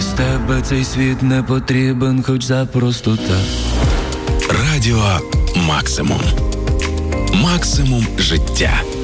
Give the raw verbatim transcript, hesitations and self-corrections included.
Без тебе цей світ не потрібен, хоч запросто так. Радіо Максимум. Максимум життя.